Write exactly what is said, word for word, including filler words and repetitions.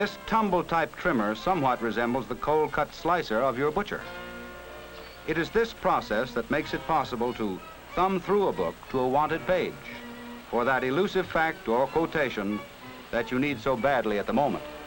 This tumble-type trimmer somewhat resembles the cold-cut slicer of your butcher. It is this process that makes it possible to thumb through a book to a wanted page for that elusive fact or quotation that you need so badly at the moment.